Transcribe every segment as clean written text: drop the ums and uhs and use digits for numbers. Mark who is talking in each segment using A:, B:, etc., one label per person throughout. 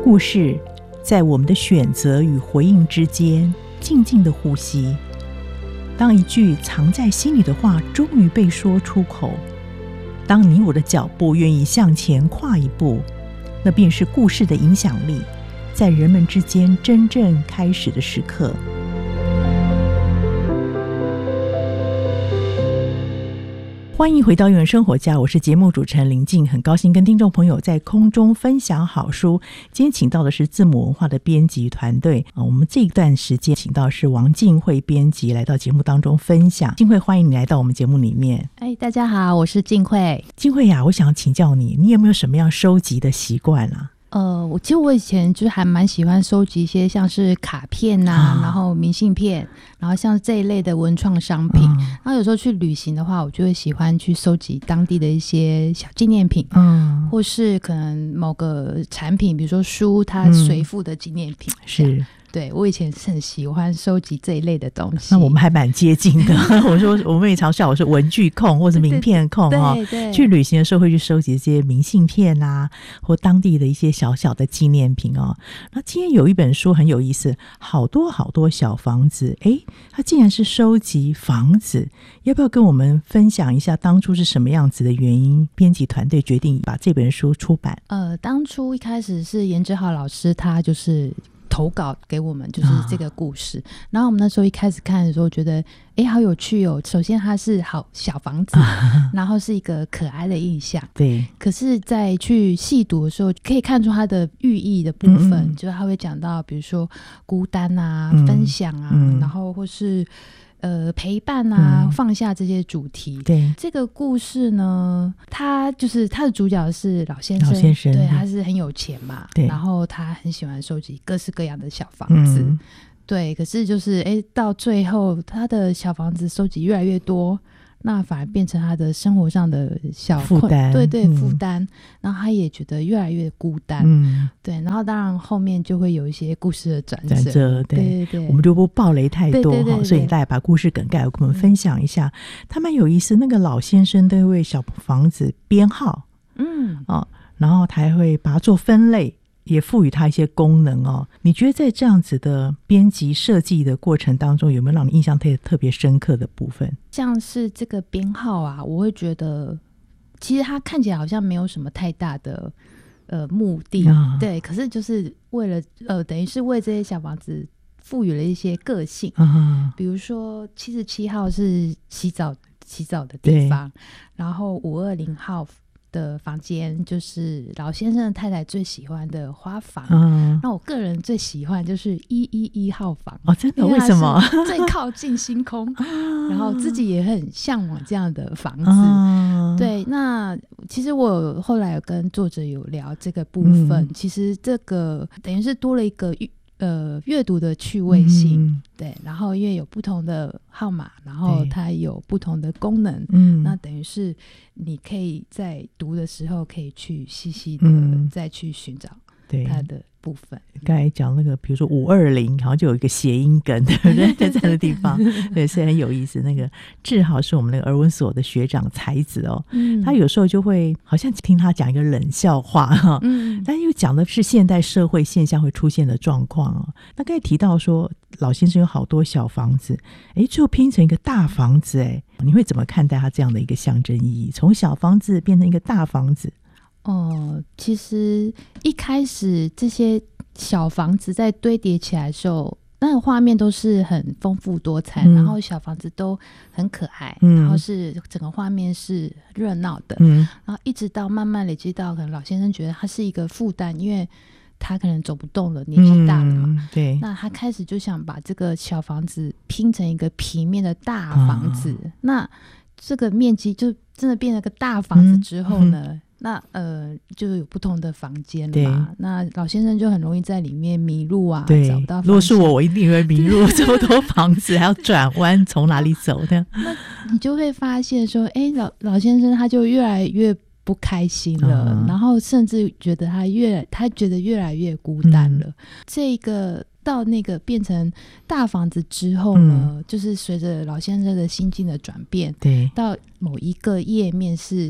A: 故事在我们的选择与回应之间静静的呼吸。当一句藏在心里的话终于被说出口，当你我的脚步愿意向前跨一步，那便是故事的影响力在人们之间真正开始的时刻。欢迎回到永远生活家，我是节目主持人林静，很高兴跟听众朋友在空中分享好书。今天请到的是字母文化的编辑团队，我们这一段时间请到是王静慧编辑来到节目当中分享。静慧，欢迎你来到我们节目里面。
B: 大家好，我是静慧。
A: 静慧呀，我想请教你，你有没有什么样收集的习惯啊？
B: 其实我以前就是还蛮喜欢收集一些像是卡片然后明信片，然后像这一类的文创商品。然后有时候去旅行的话，我就会喜欢去收集当地的一些小纪念品，或是可能某个产品，比如说书，它随附的纪念品。是。对，我以前是很喜欢收集这一类的东西。
A: 那我们还蛮接近的。我说我们也常笑我是文具控或是名片控。对，去旅行的时候会去收集这些明信片啊，或当地的一些小小的纪念品哦。那今天有一本书很有意思，好多好多小房子，它竟然是收集房子。要不要跟我们分享一下当初是什么样子的原因，编辑团队决定把这本书出版？
B: 当初一开始是颜志浩老师他就是投稿给我们，就是这个故事。然后我们那时候一开始看的时候觉得好有趣哦。首先它是好小房子，然后是一个可爱的印象。对。可是在去细读的时候可以看出它的寓意的部分，就是它会讲到比如说孤单啊、分享啊，然后或是陪伴啊，放下这些主题。对，这个故事呢，他的主角是老先生，对，他是很有钱嘛，对，然后他很喜欢收集各式各样的小房子，对，可是就是到最后他的小房子收集越来越多，那反而变成他的生活上的小负担，对，负担，然后他也觉得越来越孤单，对，然后当然后面就会有一些故事的转折，对，我们就不爆雷太多，对，所以大家把故事梗概跟我们分享一下。他蛮有意思，那个老先生都会小房子编号，然后他还会把它做分类，也赋予它一些功能哦。你觉得在这样子的编辑设计的过程当中，有没有让你印象特别深刻的部分？像是这个编号啊，我会觉得其实它看起来好像没有什么太大的目的，对，可是就是为了等于是为这些小房子赋予了一些个性，比如说77号是洗澡的地方，然后520号的房间就是老先生的太太最喜欢的花房，那我个人最喜欢就是111号房。真的？为什么？最靠近星空然后自己也很向往这样的房子，对。那其实我后来有跟作者有聊这个部分，其实这个等于是多了一个阅读的趣味性，对，然后因为有不同的号码，然后它有不同的功能，那等于是你可以在读的时候可以去细细的再去寻找它的部分。刚才讲那个比如说520好像就有一个谐音梗，对不对？在这样的地方对，是很有意思。那个志豪是我们那个儿文所的学长才子哦，他有时候就会好像听他讲一个冷笑话但又讲的是现代社会现象会出现的状况哦。那刚才提到说老先生有好多小房子，最后拼成一个大房子，你会怎么看待他这样的一个象征意义？从小房子变成一个大房子。其实一开始这些小房子在堆叠起来的时候，那个画面都是很丰富多彩，然后小房子都很可爱，然后是整个画面是热闹的，然后一直到慢慢累积到可能老先生觉得他是一个负担，因为他可能走不动了，年纪大了嘛，对，那他开始就想把这个小房子拼成一个平面的大房子，那这个面积就真的变成个大房子之后呢，那就有不同的房间了嘛，那老先生就很容易在里面迷路啊，找不到方向。如果是我一定会迷路，这么多房子还要转弯，从哪里走的？那你就会发现说，老先生他就越来越不开心了，然后甚至觉得他觉得越来越孤单了。这个到那个变成大房子之后呢，就是随着老先生的心境的转变，对，到某一个页面是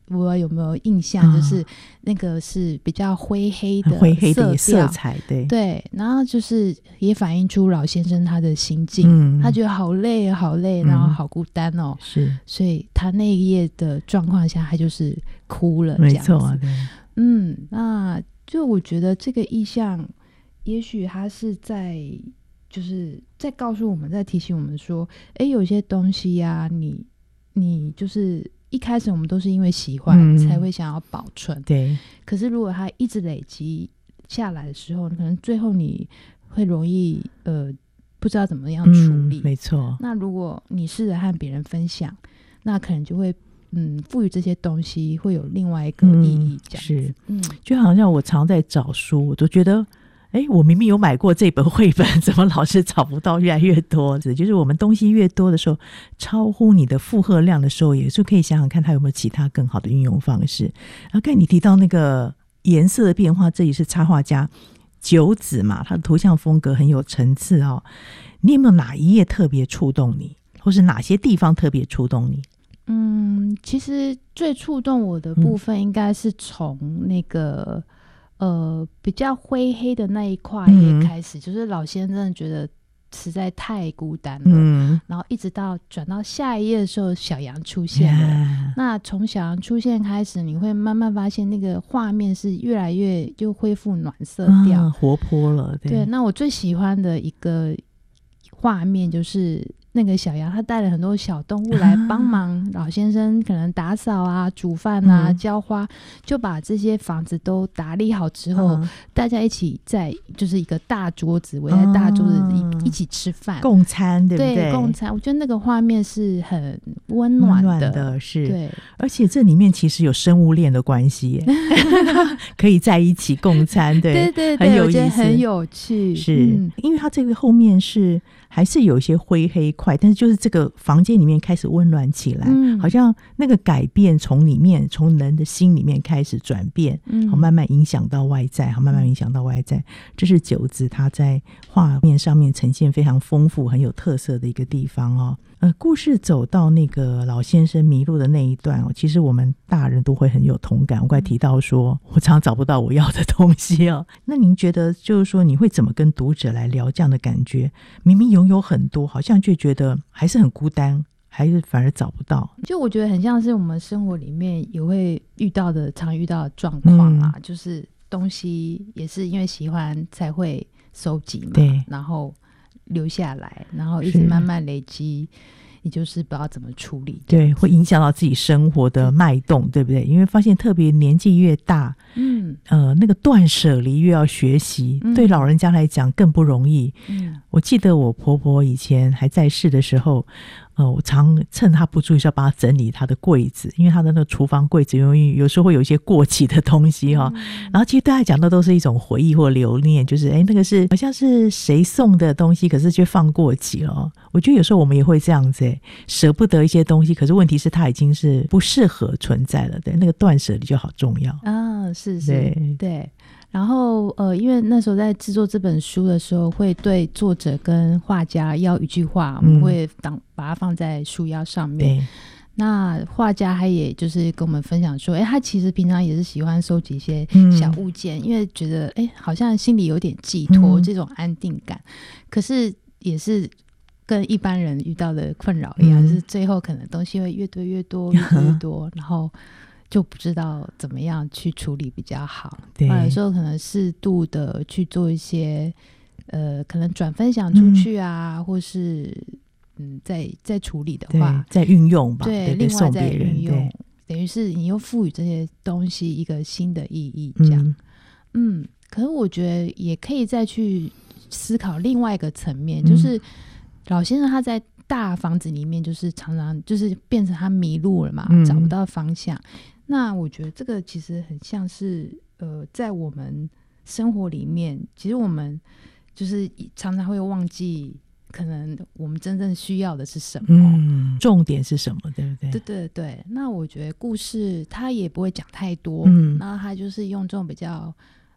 B: 我有没有印象，就是那个是比较灰黑的
A: 色彩，
B: 对，然后就是也反映出老先生他的心境，他觉得好累好累，然后好孤单哦，
A: 是，
B: 所以他那一页的状况下，他就是哭了，这样子，没错，对，那就我觉得这个意象，也许他是就是在告诉我们，在提醒我们说，有些东西啊，你就是一开始我们都是因为喜欢才会想要保存，
A: 对。
B: 可是如果它一直累积下来的时候，可能最后你会容易不知道怎么样处理，
A: 没错。
B: 那如果你试着和别人分享，那可能就会赋予这些东西会有另外一个意义，这样子。
A: 是，就好像我常在找书，我都觉得我明明有买过这本绘本，怎么老是找不到，越来越多。就是我们东西越多的时候，超乎你的负荷量的时候，也是可以想想看它有没有其他更好的运用方式。然后刚才你提到那个颜色的变化，这里是插画家九子嘛，他的图像风格很有层次哦。你有没有哪一页特别触动你，或是哪些地方特别触动你？
B: 其实最触动我的部分应该是从那个比较灰黑的那一块页开始，就是老先生觉得实在太孤单了，然后一直到转到下一页的时候，小羊出现了。那从小羊出现开始，你会慢慢发现那个画面是越来越就恢复暖色调，
A: 活泼了。
B: 对，那我最喜欢的一个画面就是那个小羊，他带了很多小动物来帮忙老先生，可能打扫啊、煮饭啊、浇花，就把这些房子都打理好之后，大家一起在就是一个大桌子，围在大桌子一起吃饭
A: 共餐，对不对？
B: 对，共餐。我觉得那个画面是很温暖的，
A: 是。
B: 对，
A: 而且这里面其实有生物链的关系耶可以在一起共餐，对
B: 对，
A: 很有意思，
B: 我觉得很有趣。
A: 是，因为它这个后面是还是有一些灰黑块，但是就是这个房间里面开始温暖起来，好像那个改变从人的心里面开始转变，好慢慢影响到外在，好慢慢影响到外在。这是九子他在画面上面呈现非常丰富很有特色的一个地方哦。故事走到那个老先生迷路的那一段哦，其实我们大人都会很有同感。我刚才提到说我常常找不到我要的东西哦，那您觉得就是说你会怎么跟读者来聊这样的感觉？明明拥有很多，好像就觉得还是很孤单，还是反而找不到。
B: 就我觉得很像是我们生活里面也会常遇到的状况啊，就是东西也是因为喜欢才会收集嘛，
A: 对，
B: 然后留下来，然后一直慢慢累积，你就是不知道怎么处理，
A: 对，会影响到自己生活的脉动，对不对？因为发现特别年纪越大，那个断舍离越要学习，对老人家来讲更不容易。我记得我婆婆以前还在世的时候，我常趁她不注意时候帮她整理她的柜子，因为她的那个厨房柜子有时候会有一些过期的东西然后其实对她讲的都是一种回忆或留念，就是那个是好像是谁送的东西，可是却放过期了我觉得有时候我们也会这样子舍不得一些东西，可是问题是它已经是不适合存在了，对，那个断舍离就好重要
B: 是对。然后因为那时候在制作这本书的时候，会对作者跟画家要一句话，我们会把它放在书腰上面。对，那画家他也就是跟我们分享说，他其实平常也是喜欢收集一些小物件，因为觉得好像心里有点寄托，这种安定感。可是也是跟一般人遇到的困扰一样，就是最后可能东西会越堆越多，越堆越多，然后就不知道怎么样去处理比较好。对，有时候可能适度的去做一些可能转分享出去啊，或是再处理的话，
A: 再运用吧，
B: 对，另外再运用，等于是你又赋予这些东西一个新的意义，这样。可是我觉得也可以再去思考另外一个层面，就是老先生他在大房子里面，就是常常就是变成他迷路了嘛，找不到方向。那我觉得这个其实很像是在我们生活里面，其实我们就是常常会忘记可能我们真正需要的是什么，
A: 重点是什么，对不对？
B: 对。那我觉得故事它也不会讲太多，然后它就是用这种比较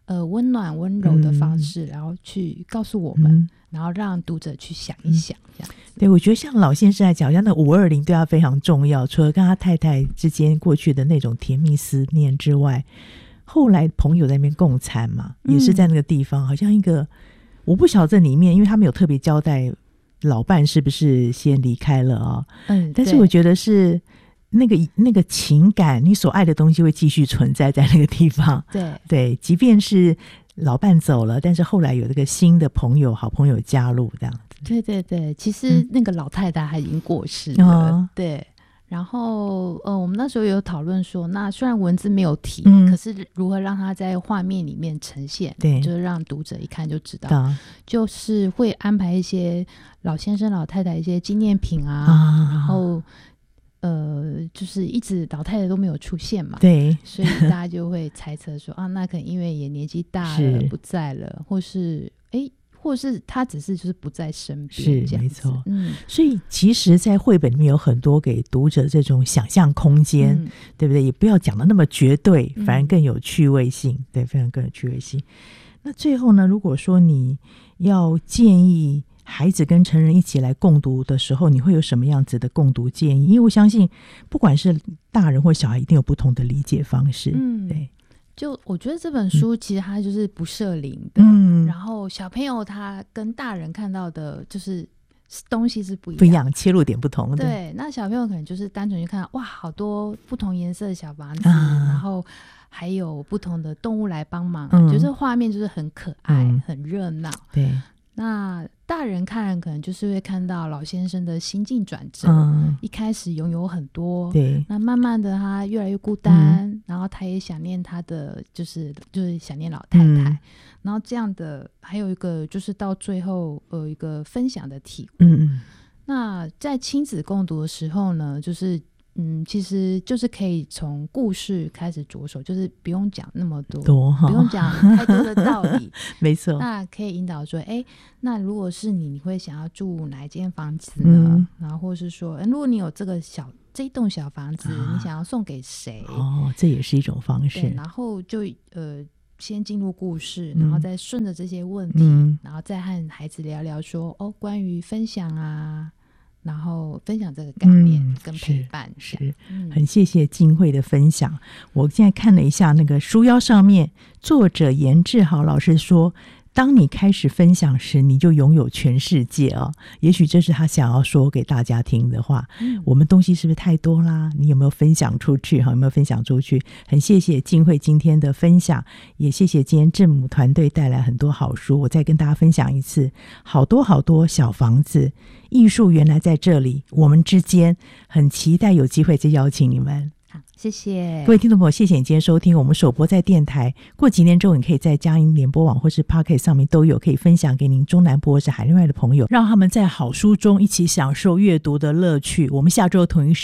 B: 温暖温柔的方式，然后去告诉我们，然后让读者去想一想这样子。
A: 对，我觉得像老先生来讲，像那520对他非常重要，除了跟他太太之间过去的那种甜蜜思念之外，后来朋友在那边共餐嘛，也是在那个地方，好像一个我不晓得这里面，因为他没有特别交代老伴是不是先离开了啊、但是我觉得是那个情感，你所爱的东西会继续存在在那个地方。对，即便是老伴走了，但是后来有这个新的朋友好朋友加入这样子。
B: 对，其实那个老太太还已经过世了、对。然后我们那时候有讨论说，那虽然文字没有提、可是如何让它在画面里面呈现，对，就是让读者一看就知道，就是会安排一些老先生老太太一些纪念品然后就是一直老太太都没有出现嘛，
A: 对，
B: 所以大家就会猜测说那可能因为也年纪大了不在了，或是他只是就是不在身边，
A: 是没错。所以其实在绘本里面有很多给读者这种想象空间，对不对？也不要讲的那么绝对，反而更有趣味性，对，非常更有趣味性。那最后呢，如果说你要建议孩子跟成人一起来共读的时候，你会有什么样子的共读建议？因为我相信不管是大人或小孩一定有不同的理解方式。对，
B: 就我觉得这本书其实它就是不设零的，然后小朋友他跟大人看到的就是东西是不一样，
A: 切入点不同。
B: 对，那小朋友可能就是单纯去看哇好多不同颜色的小房子，然后还有不同的动物来帮忙，就是画面就是很可爱，很热闹。
A: 对，
B: 那大人看可能就是会看到老先生的心境转折，一开始拥有很多，对，那慢慢的他越来越孤单，然后他也想念他的就是想念老太太，然后这样的还有一个就是到最后有一个分享的体悟。那在亲子共读的时候呢，就是其实就是可以从故事开始着手，就是不用讲那么多不用讲太多的道理
A: 没错，
B: 那可以引导说那如果是你会想要住哪一间房子呢？然后或是说如果你有这一栋小房子，你想要送给谁？
A: 这也是一种方式。
B: 对，然后就先进入故事，然后再顺着这些问题，然后再和孩子聊聊说关于分享然后分享这个概念跟陪伴。
A: 是很谢谢静慧的分享。我现在看了一下那个书腰上面，作者严志豪老师说，当你开始分享时，你就拥有全世界也许这是他想要说给大家听的话。我们东西是不是太多啦？你有没有分享出去？有没有分享出去？很谢谢静慧今天的分享，也谢谢今天正母团队带来很多好书。我再跟大家分享一次，好多好多小房子，艺术原来在这里，我们之间，很期待有机会再邀请你们。
B: 好，谢谢
A: 各位听众朋友，谢谢你今天收听。我们首播在电台，过几年之后你可以在佳音联播网或是 Podcast 上面都有，可以分享给您中南部或是海内外的朋友，让他们在好书中一起享受阅读的乐趣。我们下周同一时